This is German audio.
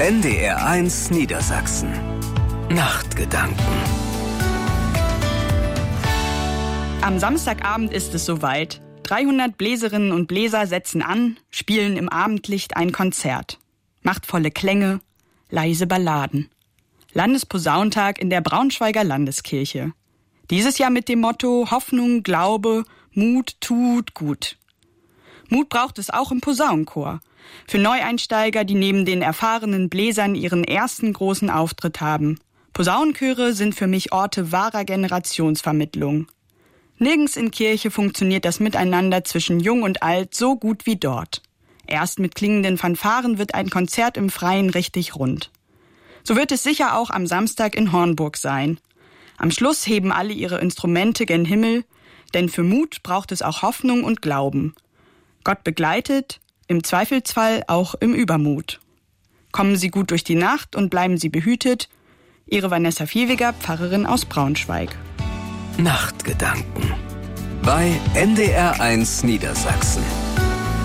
NDR1 Niedersachsen. Nachtgedanken. Am Samstagabend ist es soweit. 300 Bläserinnen und Bläser setzen an, spielen im Abendlicht ein Konzert. Machtvolle Klänge, leise Balladen. Landesposauntag in der Braunschweiger Landeskirche. Dieses Jahr mit dem Motto Hoffnung, Glaube, Mut tut gut. Mut braucht es auch im Posaunenchor. Für Neueinsteiger, die neben den erfahrenen Bläsern ihren ersten großen Auftritt haben. Posaunenchöre sind für mich Orte wahrer Generationsvermittlung. Nirgends in Kirche funktioniert das Miteinander zwischen Jung und Alt so gut wie dort. Erst mit klingenden Fanfaren wird ein Konzert im Freien richtig rund. So wird es sicher auch am Samstag in Hornburg sein. Am Schluss heben alle ihre Instrumente gen Himmel, denn für Mut braucht es auch Hoffnung und Glauben. Gott begleitet, im Zweifelsfall auch im Übermut. Kommen Sie gut durch die Nacht und bleiben Sie behütet. Ihre Vanessa Viehweger, Pfarrerin aus Braunschweig. Nachtgedanken bei NDR1 Niedersachsen.